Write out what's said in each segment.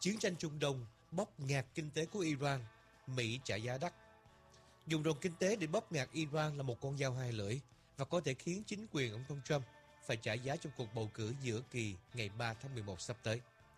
Chiến tranh Trung Đông bóp nghẹt kinh tế của Iran, Mỹ trả giá đắt. Dùng đòn kinh tế để bóp nghẹt Iran là một con dao hai lưỡi và có thể khiến chính quyền ông Trump phải trả giá trong cuộc bầu cử giữa kỳ ngày 3 tháng 11 sắp tới.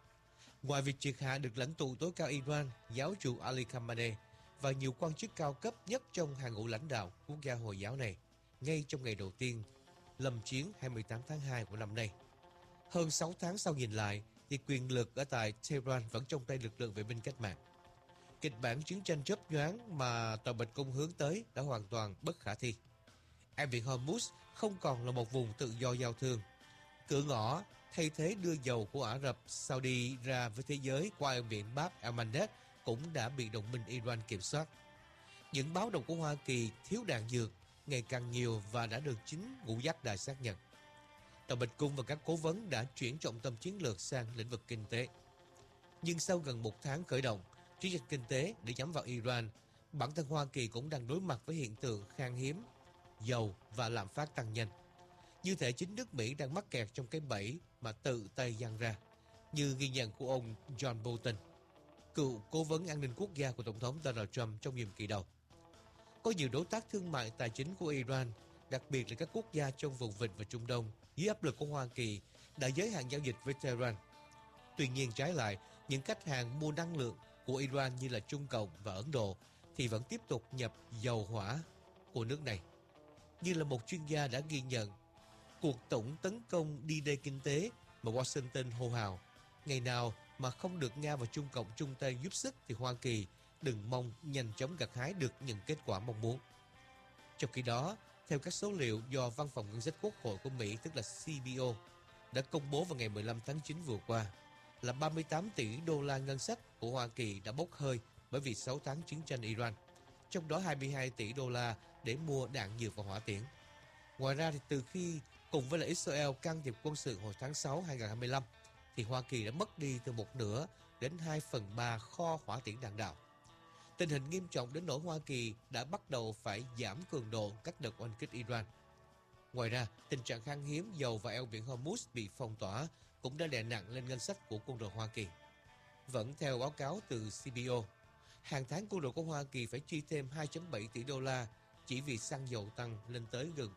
Ngoài việc triệt hạ được lãnh tụ tối cao Iran, giáo chủ Ali Khamenei và nhiều quan chức cao cấp nhất trong hàng ngũ lãnh đạo quốc gia Hồi giáo này, ngay trong ngày đầu tiên lâm chiến 28 tháng 2 của năm nay. Hơn 6 tháng sau nhìn lại, thì quyền lực ở tại Tehran vẫn trong tay lực lượng vệ binh cách mạng. Kịch bản chiến tranh chớp nhoáng mà Tòa Bạch Cung hướng tới đã hoàn toàn bất khả thi. Eo biển Hormuz không còn là một vùng tự do giao thương. Cửa ngõ thay thế đưa dầu của Ả Rập Saudi ra với thế giới qua eo biển Bab el-Mandeb cũng đã bị đồng minh Iran kiểm soát. Những báo động của Hoa Kỳ thiếu đạn dược ngày càng nhiều và đã được chính ngũ giác đài xác nhận. Tòa Bạch Cung và các cố vấn đã chuyển trọng tâm chiến lược sang lĩnh vực kinh tế. Nhưng sau gần một tháng khởi động chiến dịch kinh tế để nhắm vào Iran, bản thân Hoa Kỳ cũng đang đối mặt với hiện tượng khan hiếm dầu và lạm phát tăng nhanh. Như thể chính nước Mỹ đang mắc kẹt trong cái bẫy mà tự tay giăng ra, như ghi nhận của ông John Bolton, cựu cố vấn an ninh quốc gia của Tổng thống Donald Trump trong nhiệm kỳ đầu. Có nhiều đối tác thương mại tài chính của Iran, đặc biệt là các quốc gia trong vùng vịnh và Trung Đông, dưới áp lực của Hoa Kỳ, đã giới hạn giao dịch với Tehran. Tuy nhiên trái lại, những khách hàng mua năng lượng của Iran như là Trung Cộng và Ấn Độ thì vẫn tiếp tục nhập dầu hỏa của nước này. Như là một chuyên gia đã ghi nhận, cuộc tổng tấn công đi đê kinh tế mà Washington hô hào, ngày nào mà không được Nga và Trung Cộng chung tay giúp sức thì Hoa Kỳ đừng mong nhanh chóng gặt hái được những kết quả mong muốn. Trong khi đó, theo các số liệu do Văn phòng Ngân sách Quốc hội của Mỹ, tức là CBO, đã công bố vào ngày 15 tháng 9 vừa qua, là 38 tỷ đô la ngân sách của Hoa Kỳ đã bốc hơi bởi vì 6 tháng chiến tranh Iran, trong đó 22 tỷ đô la để mua đạn dược và hỏa tiễn. Ngoài ra, thì từ khi cùng với Israel can thiệp quân sự hồi tháng 6 2025, thì Hoa Kỳ đã mất đi từ 1/2 đến 2/3 kho hỏa tiễn đạn đạo. Tình hình nghiêm trọng đến nỗi Hoa Kỳ đã bắt đầu phải giảm cường độ các đợt oanh kích Iran. Ngoài ra, tình trạng khan hiếm dầu và eo biển Hormuz bị phong tỏa cũng đã đè nặng lên ngân sách của quân đội Hoa Kỳ. Vẫn theo báo cáo từ CBO, hàng tháng quân đội của Hoa Kỳ phải chi thêm 2,7 tỷ đô la chỉ vì xăng dầu tăng lên tới gần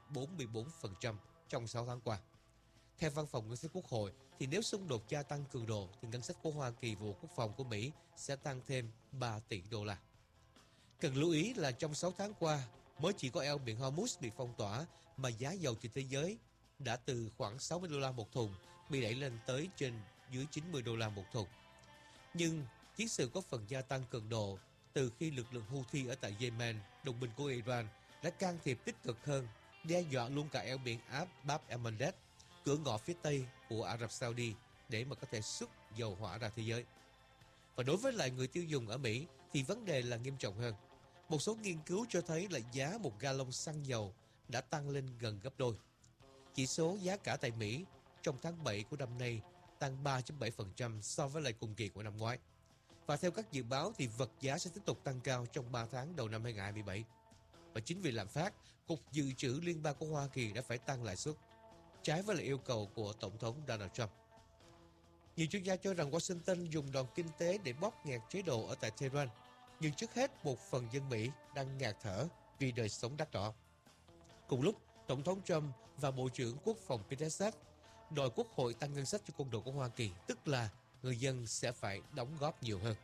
44% trong 6 tháng qua. Theo Văn phòng Ngân sách Quốc hội, thì nếu xung đột gia tăng cường độ thì ngân sách của Hoa Kỳ và Bộ Quốc phòng của Mỹ sẽ tăng thêm 3 tỷ đô la. Cần lưu ý là trong 6 tháng qua, mới chỉ có eo biển Hormuz bị phong tỏa mà giá dầu trên thế giới đã từ khoảng 60 đô la một thùng bị đẩy lên tới trên dưới 90 đô la một thùng. Nhưng chiến sự có phần gia tăng cường độ từ khi lực lượng Houthi ở tại Yemen, đồng minh của Iran, đã can thiệp tích cực hơn, đe dọa luôn cả eo biển Bab el-Mandeb, cửa ngõ phía tây của Ả Rập Saudi để mà có thể xuất dầu hỏa ra thế giới. Và đối với lại người tiêu dùng ở Mỹ thì vấn đề là nghiêm trọng hơn. Một số nghiên cứu cho thấy là giá một gallon xăng dầu đã tăng lên gần gấp đôi. Chỉ số giá cả tại Mỹ trong tháng 7 của năm nay tăng 3,7% so với lại cùng kỳ của năm ngoái. Và theo các dự báo thì vật giá sẽ tiếp tục tăng cao trong 3 tháng đầu năm 2027. Và chính vì lạm phát, Cục Dự trữ Liên bang của Hoa Kỳ đã phải tăng lãi suất, trái với lại yêu cầu của Tổng thống Donald Trump. Nhiều chuyên gia cho rằng Washington dùng đòn kinh tế để bóp nghẹt chế độ ở tại Tehran, nhưng trước hết một phần dân Mỹ đang ngạt thở vì đời sống đắt đỏ. Cùng lúc, Tổng thống Trump và Bộ trưởng Quốc phòng Pete Hegseth đòi Quốc hội tăng ngân sách cho quân đội của Hoa Kỳ, tức là người dân sẽ phải đóng góp nhiều hơn.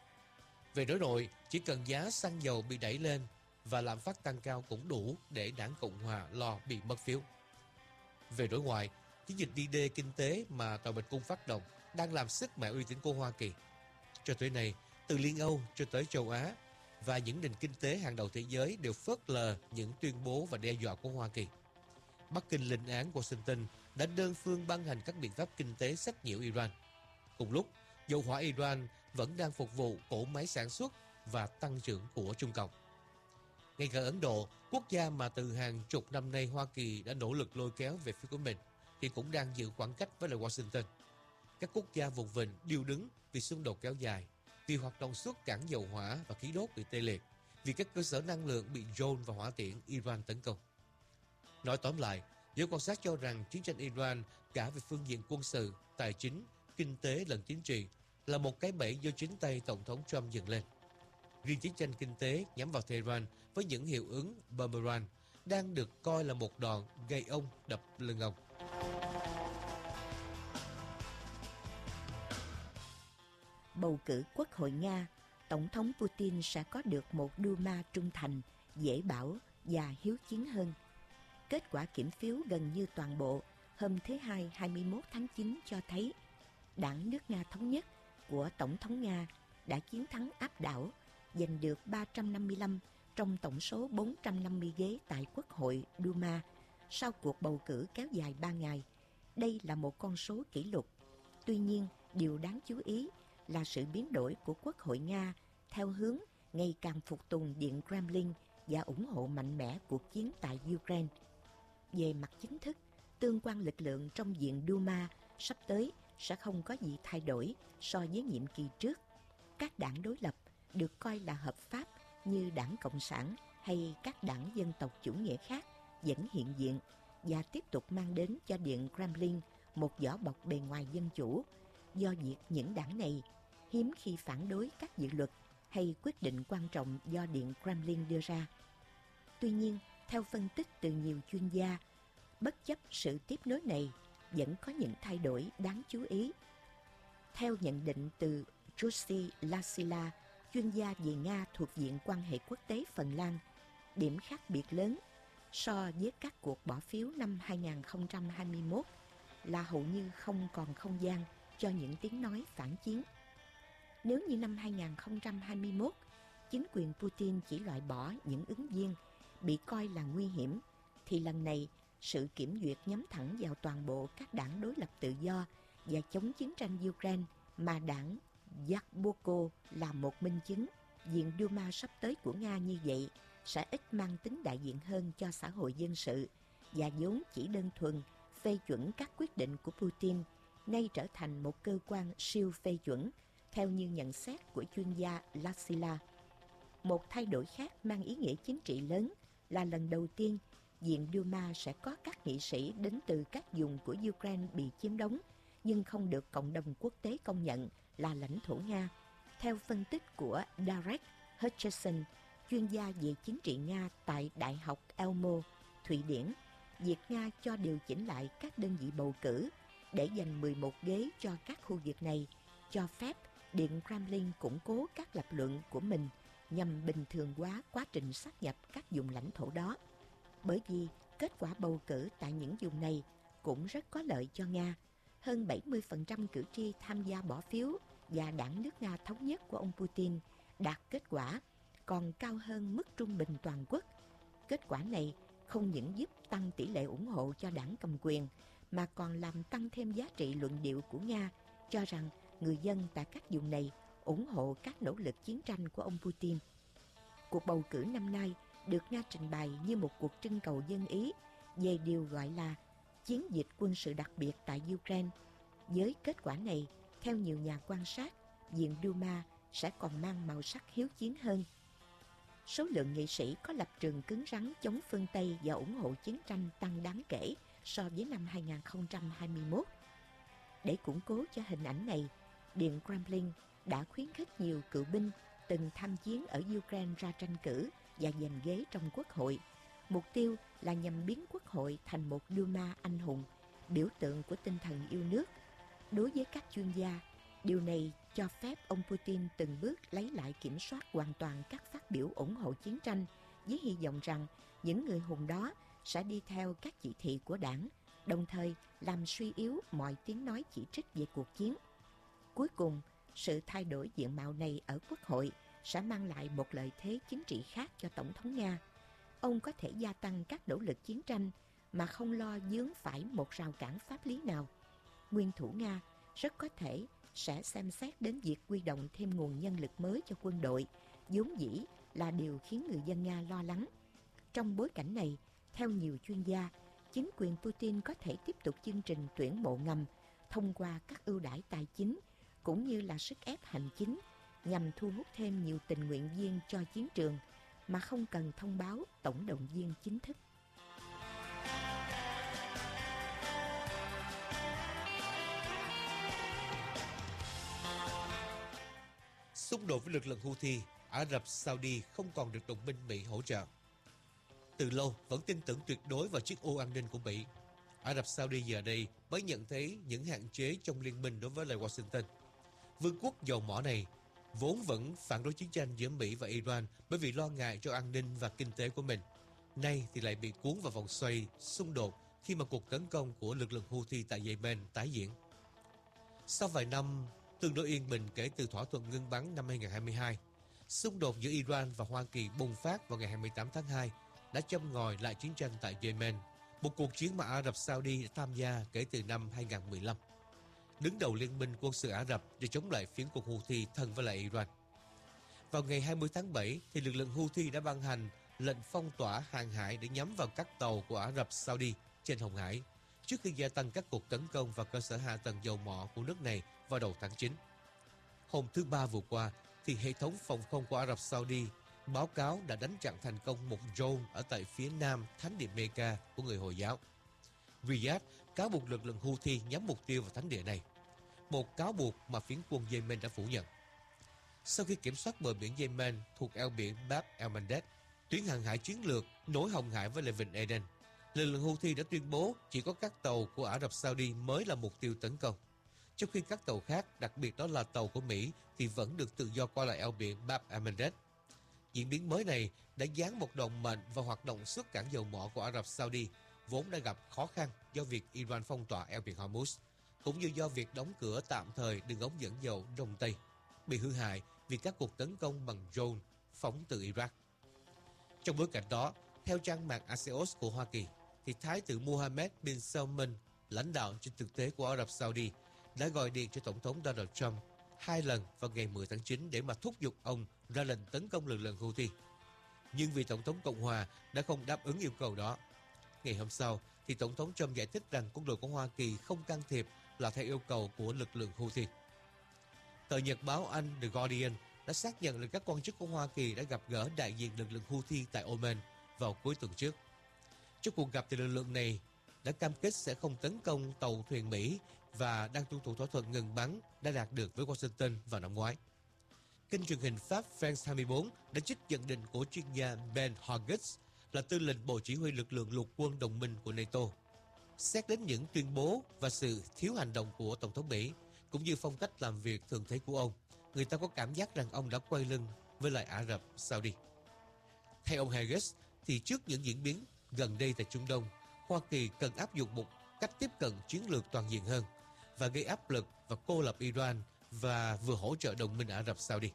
Về đối nội, chỉ cần giá xăng dầu bị đẩy lên và lạm phát tăng cao cũng đủ để đảng Cộng hòa lo bị mất phiếu. Về đối ngoại, chiến dịch đi đê kinh tế mà Tòa Bạch Cung phát động đang làm sức mẻ uy tín của Hoa Kỳ. Cho tới nay, từ Liên Âu cho tới châu Á và những nền kinh tế hàng đầu thế giới đều phớt lờ những tuyên bố và đe dọa của Hoa Kỳ. Bắc Kinh lên án Washington đã đơn phương ban hành các biện pháp kinh tế sách nhiễu Iran. Cùng lúc, dầu hỏa Iran vẫn đang phục vụ cỗ máy sản xuất và tăng trưởng của Trung Cộng. Ngay cả Ấn Độ, quốc gia mà từ hàng chục năm nay Hoa Kỳ đã nỗ lực lôi kéo về phía của mình, thì cũng đang giữ khoảng cách với lại Washington. Các quốc gia vùng vịnh điêu đứng vì xung đột kéo dài, vì hoạt động xuất cảng dầu hỏa và khí đốt bị tê liệt, vì các cơ sở năng lượng bị drone và hỏa tiễn Iran tấn công. Nói tóm lại, giới quan sát cho rằng chiến tranh Iran cả về phương diện quân sự, tài chính, kinh tế lẫn chính trị là một cái bẫy do chính tay Tổng thống Trump dựng lên. Riêng chiến tranh kinh tế nhắm vào Tehran với những hiệu ứng boomerang đang được coi là một đòn gây ông đập lưng ông. Bầu cử Quốc hội Nga, Tổng thống Putin sẽ có được một Duma trung thành, dễ bảo và hiếu chiến hơn. Kết quả kiểm phiếu gần như toàn bộ hôm thứ Hai 21 tháng 9 cho thấy Đảng nước Nga Thống nhất của Tổng thống Nga đã chiến thắng áp đảo, giành được 355 trong tổng số 450 ghế tại Quốc hội Duma sau cuộc bầu cử kéo dài 3 ngày. Đây là một con số kỷ lục. Tuy nhiên, điều đáng chú ý là sự biến đổi của Quốc hội Nga theo hướng ngày càng phục tùng Điện Kremlin và ủng hộ mạnh mẽ cuộc chiến tại Ukraine. Về mặt chính thức, tương quan lực lượng trong Viện Duma sắp tới sẽ không có gì thay đổi so với nhiệm kỳ trước. Các đảng đối lập được coi là hợp pháp như Đảng Cộng sản hay các đảng dân tộc chủ nghĩa khác vẫn hiện diện và tiếp tục mang đến cho Điện Kremlin một vỏ bọc bề ngoài dân chủ, do việc những đảng này hiếm khi phản đối các dự luật hay quyết định quan trọng do Điện Kremlin đưa ra. Tuy nhiên, theo phân tích từ nhiều chuyên gia, bất chấp sự tiếp nối này, vẫn có những thay đổi đáng chú ý. Theo nhận định từ Jussi Lassila, chuyên gia về Nga thuộc Viện Quan hệ Quốc tế Phần Lan, điểm khác biệt lớn so với các cuộc bỏ phiếu năm 2021 là hầu như không còn không gian cho những tiếng nói phản chiến. Nếu như năm 2021, chính quyền Putin chỉ loại bỏ những ứng viên bị coi là nguy hiểm, thì lần này sự kiểm duyệt nhắm thẳng vào toàn bộ các đảng đối lập tự do và chống chiến tranh Ukraine mà đảng Yabloko là một minh chứng. Viện Duma sắp tới của Nga như vậy sẽ ít mang tính đại diện hơn cho xã hội dân sự và vốn chỉ đơn thuần phê chuẩn các quyết định của Putin, nay trở thành một cơ quan siêu phê chuẩn, theo như nhận xét của chuyên gia Lassila. Một thay đổi khác mang ý nghĩa chính trị lớn là lần đầu tiên Viện Duma sẽ có các nghị sĩ đến từ các vùng của Ukraine bị chiếm đóng nhưng không được cộng đồng quốc tế công nhận là lãnh thổ Nga. Theo phân tích của Darek Hutchison, chuyên gia về chính trị Nga tại Đại học Elmo, Thụy Điển, việc Nga cho điều chỉnh lại các đơn vị bầu cử để dành 11 ghế cho các khu vực này cho phép Điện Kremlin củng cố các lập luận của mình nhằm bình thường hóa quá trình sát nhập các vùng lãnh thổ đó. Bởi vì kết quả bầu cử tại những vùng này cũng rất có lợi cho Nga. Hơn 70% cử tri tham gia bỏ phiếu và đảng nước Nga Thống nhất của ông Putin đạt kết quả, còn cao hơn mức trung bình toàn quốc. Kết quả này không những giúp tăng tỷ lệ ủng hộ cho đảng cầm quyền, mà còn làm tăng thêm giá trị luận điệu của Nga, cho rằng người dân tại các vùng này ủng hộ các nỗ lực chiến tranh của ông Putin. Cuộc bầu cử năm nay được Nga trình bày như một cuộc trưng cầu dân ý về điều gọi là chiến dịch quân sự đặc biệt tại Ukraine. Với kết quả này, theo nhiều nhà quan sát, Viện Duma sẽ còn mang màu sắc hiếu chiến hơn. Số lượng nghị sĩ có lập trường cứng rắn chống phương Tây và ủng hộ chiến tranh tăng đáng kể so với năm 2021. Để củng cố cho hình ảnh này, Điện Kremlin đã khuyến khích nhiều cựu binh từng tham chiến ở Ukraine ra tranh cử và giành ghế trong Quốc hội. Mục tiêu là nhằm biến Quốc hội thành một Duma anh hùng, biểu tượng của tinh thần yêu nước. Đối với các chuyên gia, điều này cho phép ông Putin từng bước lấy lại kiểm soát hoàn toàn các phát biểu ủng hộ chiến tranh, với hy vọng rằng những người hùng đó sẽ đi theo các chỉ thị của đảng, đồng thời làm suy yếu mọi tiếng nói chỉ trích về cuộc chiến. Cuối cùng, sự thay đổi diện mạo này ở Quốc hội sẽ mang lại một lợi thế chính trị khác cho Tổng thống Nga. Ông có thể gia tăng các nỗ lực chiến tranh mà không lo vướng phải một rào cản pháp lý nào. Nguyên thủ Nga rất có thể sẽ xem xét đến việc huy động thêm nguồn nhân lực mới cho quân đội, vốn dĩ là điều khiến người dân Nga lo lắng. Trong bối cảnh này, theo nhiều chuyên gia, chính quyền Putin có thể tiếp tục chương trình tuyển mộ ngầm thông qua các ưu đãi tài chính cũng như là sức ép hành chính nhằm thu hút thêm nhiều tình nguyện viên cho chiến trường mà không cần thông báo tổng động viên chính thức. Xung đột với lực lượng Houthi, Ả Rập Saudi không còn được đồng minh Mỹ hỗ trợ. Từ lâu vẫn tin tưởng tuyệt đối vào chiếc ô an ninh của Mỹ, Ả Rập Saudi giờ đây mới nhận thấy những hạn chế trong liên minh đối với lại Washington. Vương quốc dầu mỏ này vốn vẫn phản đối chiến tranh giữa Mỹ và Iran bởi vì lo ngại cho an ninh và kinh tế của mình. Nay thì lại bị cuốn vào vòng xoay xung đột khi mà cuộc tấn công của lực lượng Houthi tại Yemen tái diễn. Sau vài năm tương đối yên bình kể từ thỏa thuận ngưng bắn năm 2022, xung đột giữa Iran và Hoa Kỳ bùng phát vào ngày 28 tháng 2 đã châm ngòi lại chiến tranh tại Yemen, một cuộc chiến mà Ả Rập Saudi đã tham gia kể từ năm 2015. Đứng đầu liên minh quân sự Ả Rập để chống lại phiến quân Houthi thân với lại Iran. Vào ngày 20 tháng 7, thì lực lượng Houthi đã ban hành lệnh phong tỏa hàng hải để nhắm vào các tàu của Ả Rập Saudi trên Hồng Hải, trước khi gia tăng các cuộc tấn công vào cơ sở hạ tầng dầu mỏ của nước này vào đầu tháng 9. Hôm thứ Ba vừa qua, thì hệ thống phòng không của Ả Rập Saudi báo cáo đã đánh chặn thành công một drone ở tại phía nam thánh địa Mecca của người Hồi giáo. Riyadh cáo buộc lực lượng Houthi nhắm mục tiêu vào thánh địa này, một cáo buộc mà phiến quân Yemen đã phủ nhận. Sau khi kiểm soát bờ biển Yemen thuộc eo biển Bab el-Mandeb, tuyến hàng hải chiến lược nối Hồng Hải với Vịnh Aden, lực lượng Houthi đã tuyên bố chỉ có các tàu của Ả Rập Saudi mới là mục tiêu tấn công, trong khi các tàu khác, đặc biệt đó là tàu của Mỹ, thì vẫn được tự do qua lại eo biển Bab el-Mandeb. Diễn biến mới này đã giáng một đòn mạnh vào hoạt động xuất cảng dầu mỏ của Ả Rập Saudi, vốn đã gặp khó khăn do việc Iran phong tỏa eo biển Hormuz, cũng như do việc đóng cửa tạm thời đường ống dẫn dầu Đông Tây, bị hư hại vì các cuộc tấn công bằng drone phóng từ Iraq. Trong bối cảnh đó, theo trang mạng Axios của Hoa Kỳ, thì Thái tử Mohammed bin Salman, lãnh đạo trên thực tế của Ả Rập Saudi, đã gọi điện cho Tổng thống Donald Trump 2 lần vào ngày 10 tháng 9 để mà thúc giục ông ra lệnh tấn công lực lượng Houthi. Nhưng vì Tổng thống Cộng hòa đã không đáp ứng yêu cầu đó. Ngày hôm sau, thì Tổng thống Trump giải thích rằng quân đội của Hoa Kỳ không can thiệp là theo yêu cầu của lực lượng Houthi. Tờ nhật báo Anh The Guardian đã xác nhận là các quan chức của Hoa Kỳ đã gặp gỡ đại diện lực lượng Houthi tại Oman vào cuối tuần trước. Trong cuộc gặp thì lực lượng này đã cam kết sẽ không tấn công tàu thuyền Mỹ và đang tuân thủ thỏa thuận ngừng bắn đã đạt được với Washington vào năm ngoái. Kênh truyền hình Pháp France 24 đã trích nhận định của chuyên gia Ben Hodges, là tư lệnh Bộ Chỉ huy lực lượng lục quân đồng minh của NATO. Xét đến những tuyên bố và sự thiếu hành động của Tổng thống Mỹ, cũng như phong cách làm việc thường thấy của ông, người ta có cảm giác rằng ông đã quay lưng với lại Ả Rập Saudi. Theo ông Hodges, thì trước những diễn biến gần đây tại Trung Đông, Hoa Kỳ cần áp dụng một cách tiếp cận chiến lược toàn diện hơn và gây áp lực và cô lập Iran và vừa hỗ trợ đồng minh Ả Rập Saudi.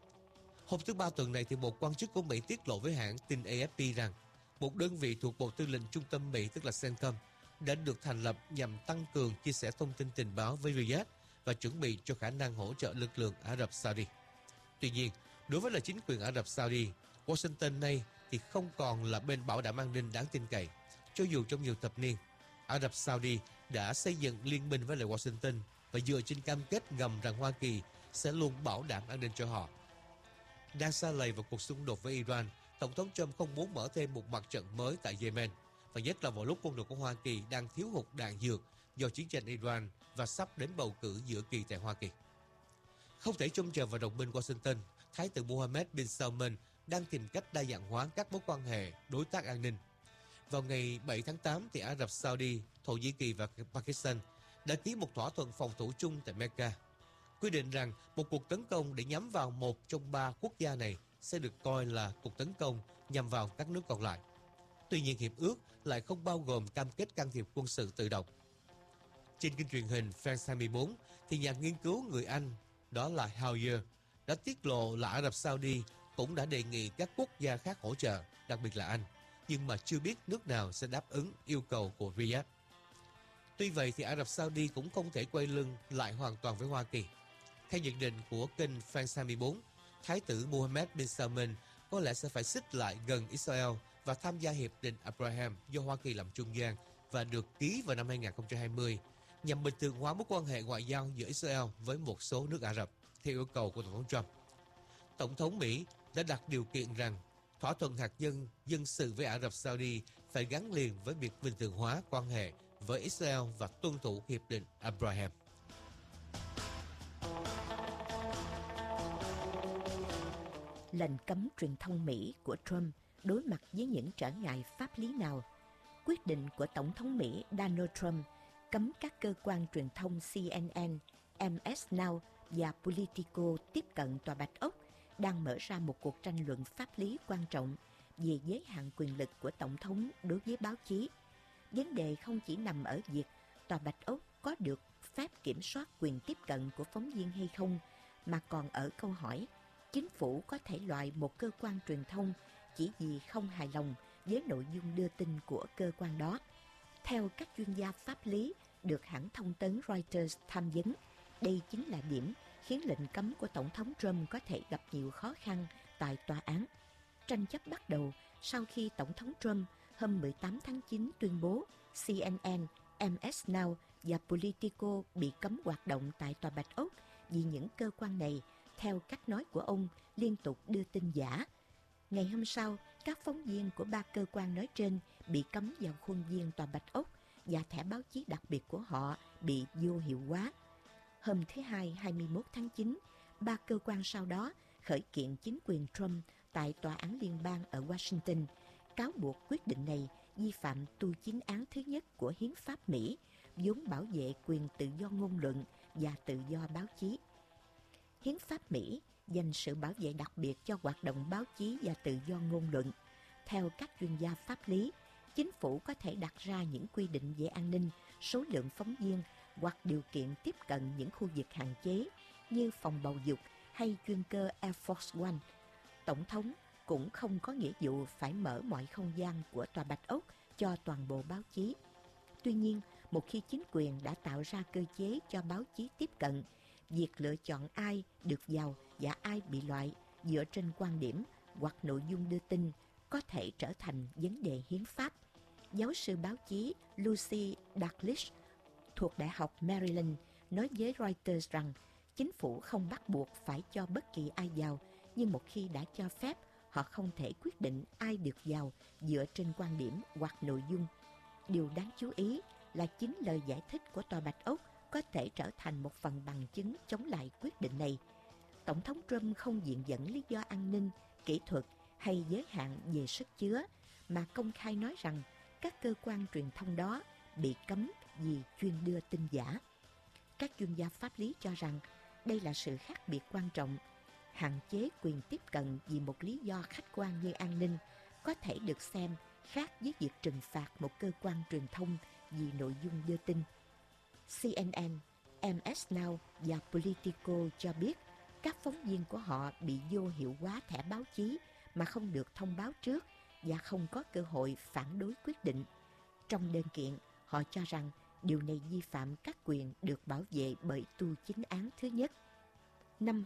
Hôm thứ Ba tuần này thì một quan chức của Mỹ tiết lộ với hãng tin AFP rằng một đơn vị thuộc Bộ Tư lệnh Trung tâm Mỹ, tức là CENTCOM, đã được thành lập nhằm tăng cường chia sẻ thông tin tình báo với Riyadh và chuẩn bị cho khả năng hỗ trợ lực lượng Ả Rập Saudi. Tuy nhiên, đối với là chính quyền Ả Rập Saudi, Washington nay thì không còn là bên bảo đảm an ninh đáng tin cậy. Cho dù trong nhiều thập niên, Ả Rập Saudi đã xây dựng liên minh với lại Washington và dựa trên cam kết ngầm rằng Hoa Kỳ sẽ luôn bảo đảm an ninh cho họ. Đang sa lầy vào cuộc xung đột với Iran, Tổng thống Trump không muốn mở thêm một mặt trận mới tại Yemen, và nhất là vào lúc quân đội của Hoa Kỳ đang thiếu hụt đạn dược do chiến tranh Iran và sắp đến bầu cử giữa kỳ tại Hoa Kỳ. Không thể trông chờ vào đồng minh Washington, Thái tử Mohammed bin Salman đang tìm cách đa dạng hóa các mối quan hệ đối tác an ninh. Vào ngày 7 tháng 8, thì Ả Rập Saudi, Thổ Nhĩ Kỳ và Pakistan đã ký một thỏa thuận phòng thủ chung tại Mecca, quy định rằng một cuộc tấn công để nhắm vào một trong ba quốc gia này sẽ được coi là cuộc tấn công nhằm vào các nước còn lại. Tuy nhiên, hiệp ước lại không bao gồm cam kết can thiệp quân sự tự động. Trên kênh truyền hình France 24, thì nhà nghiên cứu người Anh, đó là Howyer, đã tiết lộ là Ả Rập Saudi cũng đã đề nghị các quốc gia khác hỗ trợ, đặc biệt là Anh, nhưng mà chưa biết nước nào sẽ đáp ứng yêu cầu của Riyadh. Tuy vậy thì Ả Rập Saudi cũng không thể quay lưng lại hoàn toàn với Hoa Kỳ. Theo nhận định của kênh France 24, Thái tử Mohammed bin Salman có lẽ sẽ phải xích lại gần Israel và tham gia hiệp định Abraham do Hoa Kỳ làm trung gian và được ký vào năm 2020 nhằm bình thường hóa mối quan hệ ngoại giao giữa Israel với một số nước Ả Rập theo yêu cầu của Tổng thống Trump. Tổng thống Mỹ đã đặt điều kiện rằng thỏa thuận hạt nhân dân sự với Ả Rập Saudi phải gắn liền với việc bình thường hóa quan hệ với Israel và tuân thủ hiệp định Abraham. Lệnh cấm truyền thông Mỹ của Trump đối mặt với những trở ngại pháp lý nào. Quyết định của Tổng thống Mỹ Donald Trump cấm các cơ quan truyền thông CNN, MS Now và Politico tiếp cận Tòa Bạch Ốc đang mở ra một cuộc tranh luận pháp lý quan trọng về giới hạn quyền lực của Tổng thống đối với báo chí. Vấn đề không chỉ nằm ở việc Tòa Bạch Ốc có được phép kiểm soát quyền tiếp cận của phóng viên hay không, mà còn ở câu hỏi chính phủ có thể loại một cơ quan truyền thông chỉ vì không hài lòng với nội dung đưa tin của cơ quan đó. Theo các chuyên gia pháp lý được hãng thông tấn Reuters tham vấn, đây chính là điểm khiến lệnh cấm của Tổng thống Trump có thể gặp nhiều khó khăn tại tòa án. Tranh chấp bắt đầu sau khi Tổng thống Trump hôm 18 tháng 9 tuyên bố CNN, MS Now và Politico bị cấm hoạt động tại Tòa Bạch Ốc vì những cơ quan này, theo cách nói của ông, liên tục đưa tin giả. Ngày hôm sau, các phóng viên của ba cơ quan nói trên bị cấm vào khuôn viên Tòa Bạch Ốc và thẻ báo chí đặc biệt của họ bị vô hiệu hóa. Hôm thứ Hai 21 tháng 9, ba cơ quan sau đó khởi kiện chính quyền Trump tại Tòa án Liên bang ở Washington, cáo buộc quyết định này vi phạm tu chính án thứ nhất của Hiến pháp Mỹ, vốn bảo vệ quyền tự do ngôn luận và tự do báo chí. Hiến pháp Mỹ dành sự bảo vệ đặc biệt cho hoạt động báo chí và tự do ngôn luận. Theo các chuyên gia pháp lý, chính phủ có thể đặt ra những quy định về an ninh, số lượng phóng viên hoặc điều kiện tiếp cận những khu vực hạn chế như phòng bầu dục hay chuyên cơ Air Force One. Tổng thống cũng không có nghĩa vụ phải mở mọi không gian của Tòa Bạch Ốc cho toàn bộ báo chí. Tuy nhiên, một khi chính quyền đã tạo ra cơ chế cho báo chí tiếp cận, việc lựa chọn ai được vào và ai bị loại dựa trên quan điểm hoặc nội dung đưa tin có thể trở thành vấn đề hiến pháp. Giáo sư báo chí Lucy Dalglish thuộc Đại học Maryland nói với Reuters rằng chính phủ không bắt buộc phải cho bất kỳ ai vào, nhưng một khi đã cho phép, họ không thể quyết định ai được vào dựa trên quan điểm hoặc nội dung. Điều đáng chú ý là chính lời giải thích của Tòa Bạch Ốc có thể trở thành một phần bằng chứng chống lại quyết định này. Tổng thống Trump không viện dẫn lý do an ninh, kỹ thuật hay giới hạn về sức chứa, mà công khai nói rằng các cơ quan truyền thông đó bị cấm vì chuyên đưa tin giả. Các chuyên gia pháp lý cho rằng đây là sự khác biệt quan trọng. Hạn chế quyền tiếp cận vì một lý do khách quan như an ninh có thể được xem khác với việc trừng phạt một cơ quan truyền thông vì nội dung đưa tin. CNN, MS Now và Politico cho biết các phóng viên của họ bị vô hiệu hóa thẻ báo chí mà không được thông báo trước và không có cơ hội phản đối quyết định. Trong đơn kiện, họ cho rằng điều này vi phạm các quyền được bảo vệ bởi tu chính án thứ nhất. Năm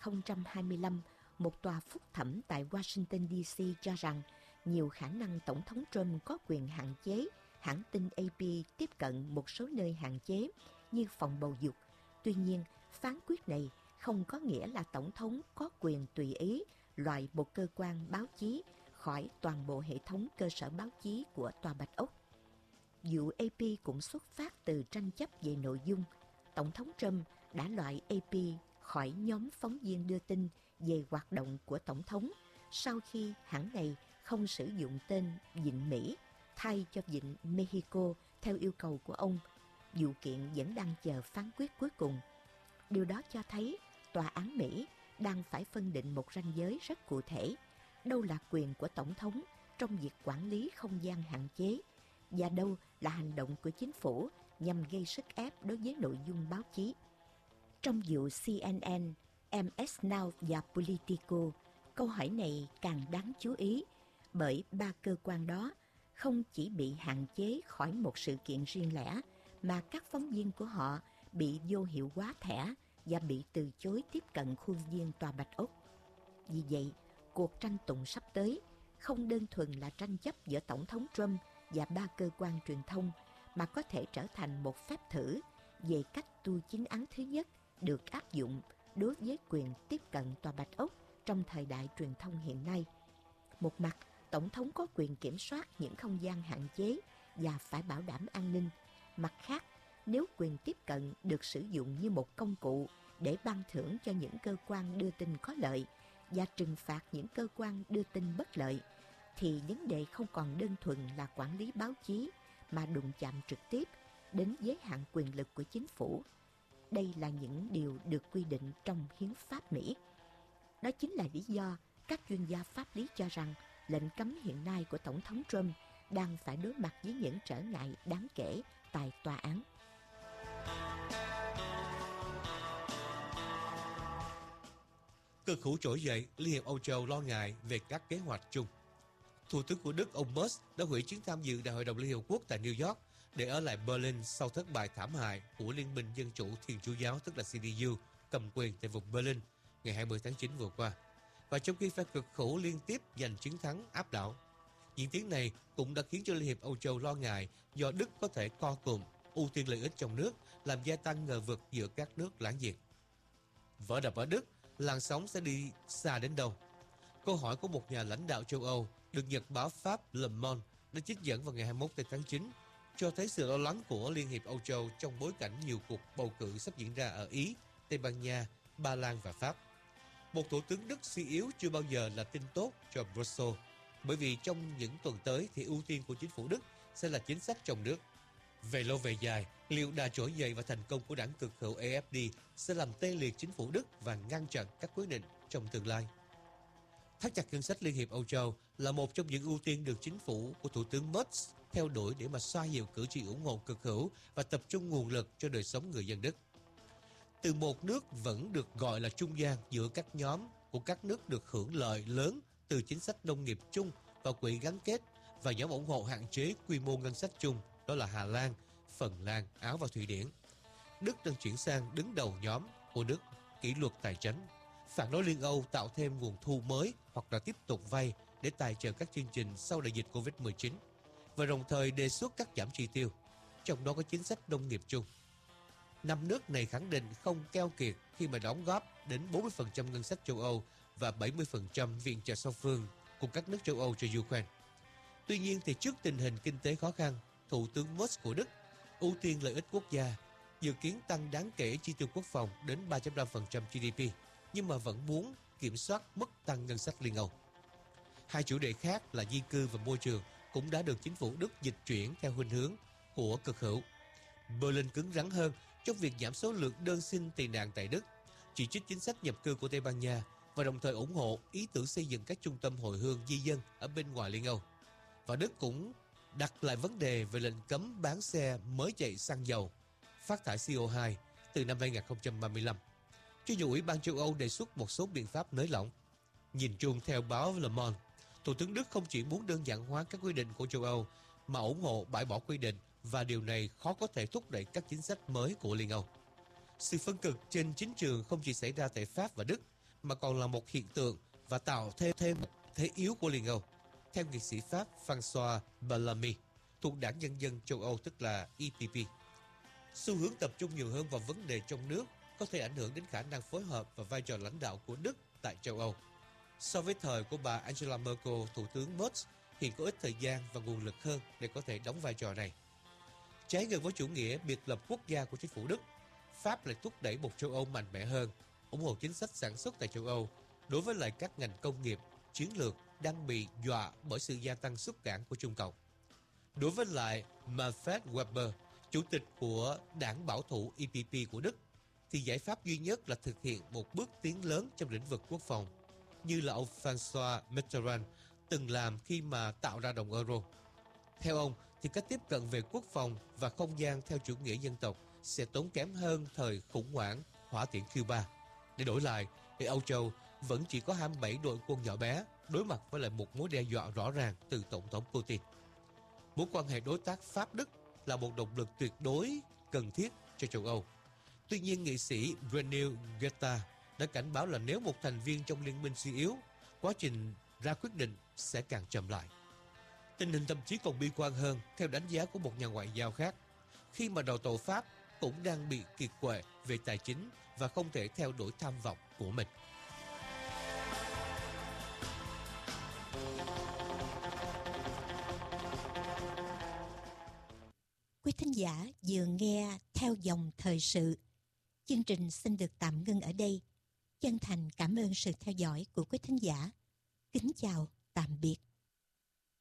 2025, một tòa phúc thẩm tại Washington DC cho rằng nhiều khả năng Tổng thống Trump có quyền hạn chế hãng tin AP tiếp cận một số nơi hạn chế như phòng bầu dục. Tuy nhiên, phán quyết này không có nghĩa là Tổng thống có quyền tùy ý loại một cơ quan báo chí khỏi toàn bộ hệ thống cơ sở báo chí của Tòa Bạch Ốc. Vụ AP cũng xuất phát từ tranh chấp về nội dung. Tổng thống Trump đã loại AP khỏi nhóm phóng viên đưa tin về hoạt động của Tổng thống sau khi hãng này không sử dụng tên Vịnh Mỹ thay cho Vịnh Mexico theo yêu cầu của ông. Vụ kiện vẫn đang chờ phán quyết cuối cùng. Điều đó cho thấy tòa án Mỹ đang phải phân định một ranh giới rất cụ thể. Đâu là quyền của Tổng thống trong việc quản lý không gian hạn chế và đâu là hành động của chính phủ nhằm gây sức ép đối với nội dung báo chí. Trong vụ CNN, MS Now và Politico, câu hỏi này càng đáng chú ý bởi ba cơ quan đó không chỉ bị hạn chế khỏi một sự kiện riêng lẻ mà các phóng viên của họ bị vô hiệu hóa thẻ và bị từ chối tiếp cận khuôn viên Tòa Bạch Ốc. Vì vậy, cuộc tranh tụng sắp tới không đơn thuần là tranh chấp giữa Tổng thống Trump và ba cơ quan truyền thông mà có thể trở thành một phép thử về cách tu chính án thứ nhất được áp dụng đối với quyền tiếp cận Tòa Bạch Ốc trong thời đại truyền thông hiện nay. Một mặt, Tổng thống có quyền kiểm soát những không gian hạn chế và phải bảo đảm an ninh. Mặt khác, nếu quyền tiếp cận được sử dụng như một công cụ để ban thưởng cho những cơ quan đưa tin có lợi và trừng phạt những cơ quan đưa tin bất lợi, thì vấn đề không còn đơn thuần là quản lý báo chí mà đụng chạm trực tiếp đến giới hạn quyền lực của chính phủ. Đây là những điều được quy định trong hiến pháp Mỹ. Đó chính là lý do các chuyên gia pháp lý cho rằng lệnh cấm hiện nay của Tổng thống Trump đang phải đối mặt với những trở ngại đáng kể tại tòa án. Cực hữu trỗi dậy, Liên hiệp Âu Châu lo ngại về các kế hoạch chung. Thủ tướng của Đức ông Merz đã hủy chuyến tham dự Đại hội đồng Liên Hiệp Quốc tại New York để ở lại Berlin sau thất bại thảm hại của Liên minh Dân chủ Thiên Chúa giáo, tức là CDU, cầm quyền tại vùng Berlin ngày 20 tháng 9 vừa qua. Và trong khi phe cực hữu liên tiếp giành chiến thắng áp đảo, diễn tiến này cũng đã khiến cho Liên hiệp Âu Châu lo ngại do Đức có thể co cụm, ưu tiên lợi ích trong nước, làm gia tăng ngờ vực giữa các nước láng giềng. Vỡ đập ở Đức, làn sóng sẽ đi xa đến đâu? Câu hỏi của một nhà lãnh đạo châu Âu được nhật báo Pháp Le Monde đã trích dẫn vào ngày 21 tháng 9 cho thấy sự lo lắng của Liên hiệp Âu Châu trong bối cảnh nhiều cuộc bầu cử sắp diễn ra ở Ý, Tây Ban Nha, Ba Lan và Pháp. Một thủ tướng Đức suy yếu chưa bao giờ là tin tốt cho Brussels, bởi vì trong những tuần tới thì ưu tiên của chính phủ Đức sẽ là chính sách trong nước. Về lâu về dài, liệu đà trỗi dậy và thành công của đảng cực hữu AfD sẽ làm tê liệt chính phủ Đức và ngăn chặn các quyết định trong tương lai? Thắt chặt ngân sách Liên hiệp Âu Châu là một trong những ưu tiên được chính phủ của Thủ tướng Merz theo đuổi để mà xoa dịu cử tri ủng hộ cực hữu và tập trung nguồn lực cho đời sống người dân Đức. Từ một nước vẫn được gọi là trung gian giữa các nhóm của các nước được hưởng lợi lớn từ chính sách nông nghiệp chung và quỹ gắn kết, và nhóm ủng hộ hạn chế quy mô ngân sách chung, đó là Hà Lan, Phần Lan, Áo và Thụy Điển, Đức đang chuyển sang đứng đầu nhóm của nước kỷ luật tài chính, phản đối Liên Âu tạo thêm nguồn thu mới hoặc là tiếp tục vay để tài trợ các chương trình sau đại dịch Covid-19, và đồng thời đề xuất các giảm chi tiêu, trong đó có chính sách nông nghiệp chung. 5 nước này khẳng định không keo kiệt khi mà đóng góp đến 40% ngân sách châu Âu và 70% viện trợ song phương của các nước châu Âu cho Ukraine. Tuy nhiên thì trước tình hình kinh tế khó khăn, Thủ tướng Merz của Đức ưu tiên lợi ích quốc gia, dự kiến tăng đáng kể chi tiêu quốc phòng đến 3.5% GDP, nhưng mà vẫn muốn kiểm soát mức tăng ngân sách Liên Âu. Hai chủ đề khác là di cư và môi trường cũng đã được chính phủ Đức dịch chuyển theo khuynh hướng của cực hữu. Berlin cứng rắn hơn trong việc giảm số lượng đơn xin tị nạn tại Đức, chỉ trích chính sách nhập cư của Tây Ban Nha và đồng thời ủng hộ ý tưởng xây dựng các trung tâm hồi hương di dân ở bên ngoài Liên Âu. Và Đức cũng đặt lại vấn đề về lệnh cấm bán xe mới chạy xăng dầu, phát thải CO2 từ năm 2035. Cho dù Ủy ban châu Âu đề xuất một số biện pháp nới lỏng. Nhìn chung theo báo Le Monde, Thủ tướng Đức không chỉ muốn đơn giản hóa các quy định của châu Âu mà ủng hộ bãi bỏ quy định, và điều này khó có thể thúc đẩy các chính sách mới của Liên Âu. Sự phân cực trên chính trường không chỉ xảy ra tại Pháp và Đức mà còn là một hiện tượng và tạo thêm một thế yếu của Liên Âu. Theo nghị sĩ Pháp François Bellamy thuộc Đảng Nhân dân châu Âu, tức là EPP, xu hướng tập trung nhiều hơn vào vấn đề trong nước có thể ảnh hưởng đến khả năng phối hợp và vai trò lãnh đạo của Đức tại châu Âu. So với thời của bà Angela Merkel, Thủ tướng Merz hiện có ít thời gian và nguồn lực hơn để có thể đóng vai trò này. Trái ngược với chủ nghĩa biệt lập quốc gia của chính phủ Đức, Pháp lại thúc đẩy một châu Âu mạnh mẽ hơn, ủng hộ chính sách sản xuất tại châu Âu đối với lại các ngành công nghiệp, chiến lược đang bị dọa bởi sự gia tăng xuất cảng của Trung Cộng. Đối với lại Manfred Weber, chủ tịch của đảng bảo thủ EPP của Đức, thì giải pháp duy nhất là thực hiện một bước tiến lớn trong lĩnh vực quốc phòng, như là ông François Mitterrand từng làm khi mà tạo ra đồng euro. Theo ông, thì cách tiếp cận về quốc phòng và không gian theo chủ nghĩa dân tộc sẽ tốn kém hơn thời khủng hoảng hỏa tiễn Cuba. Để đổi lại, thì Âu Châu vẫn chỉ có 27 đội quân nhỏ bé đối mặt với lại một mối đe dọa rõ ràng từ Tổng thống Putin. Mối quan hệ đối tác Pháp-Đức là một động lực tuyệt đối cần thiết cho châu Âu. Tuy nhiên, nghị sĩ René Guetta đã cảnh báo là nếu một thành viên trong liên minh suy yếu, quá trình ra quyết định sẽ càng chậm lại. Tình hình thậm chí còn bi quan hơn theo đánh giá của một nhà ngoại giao khác, khi mà đầu tàu Pháp cũng đang bị kiệt quệ về tài chính và không thể theo đuổi tham vọng của mình. Quý thính giả vừa nghe Theo dòng thời sự. Chương trình xin được tạm ngưng ở đây. chân thành cảm ơn sự theo dõi của quý thính giả. Kính chào, tạm biệt.